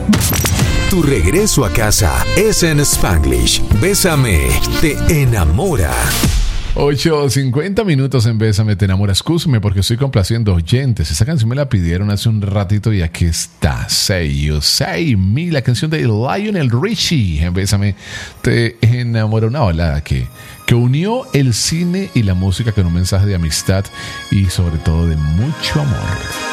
Tu regreso a casa es en Spanglish. Bésame, te enamora. 8:50 minutos en Bésame, te enamora. Excúsame porque estoy complaciendo oyentes. Esa canción me la pidieron hace un ratito y aquí está. Say You, Say Me, la canción de Lionel Richie. En Bésame, te enamora. Una balada que unió el cine y la música con un mensaje de amistad y sobre todo de mucho amor.